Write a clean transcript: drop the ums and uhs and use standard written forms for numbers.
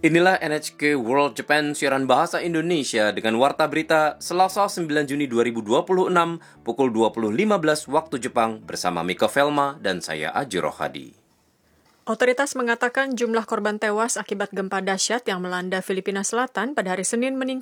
Inilah NHK World Japan siaran bahasa Indonesia dengan warta berita Selasa 9 Juni 2026 pukul 20.15 waktu Jepang bersama Mika Velma dan saya Aji Rohadi. Otoritas mengatakan jumlah korban tewas akibat gempa dahsyat yang melanda Filipina Selatan pada hari Senin meningkat